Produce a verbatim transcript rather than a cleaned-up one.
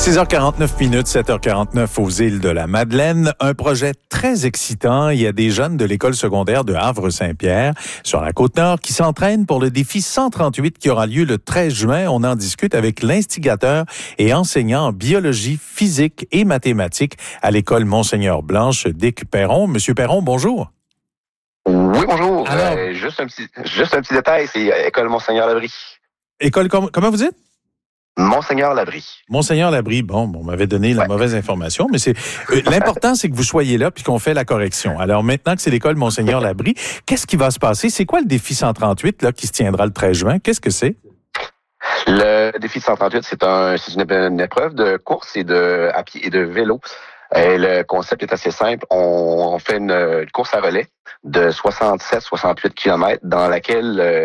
six heures quarante-neuf minutes, sept heures quarante-neuf aux îles de la Madeleine. Un projet très excitant. Il y a des jeunes de l'école secondaire de Havre-Saint-Pierre, sur la Côte-Nord, qui s'entraînent pour le défi cent trente-huit qui aura lieu le treize juin. On en discute avec l'instigateur et enseignant en biologie, physique et mathématiques à l'école Monseigneur-Blanche, Dick Perron. Monsieur Perron, bonjour. Oui, bonjour. Alors, euh, juste, un petit, juste un petit détail, c'est euh, École Monseigneur-Labrie. École, com- comment vous dites? Monseigneur-Labrie. Monseigneur-Labrie, bon, on m'avait donné la Ouais. mauvaise information, mais c'est euh, l'important, c'est que vous soyez là puis qu'on fait la correction. Alors maintenant que c'est l'école Monseigneur-Labrie, qu'est-ce qui va se passer? C'est quoi le défi cent trente-huit là, qui se tiendra le treize juin? Qu'est-ce que c'est? Le défi cent trente-huit, c'est, un, c'est une, une épreuve de course et de, à pied et de vélo. Et le concept est assez simple. On, on fait une, une course à relais de soixante-sept à soixante-huit kilomètres dans laquelle... Euh,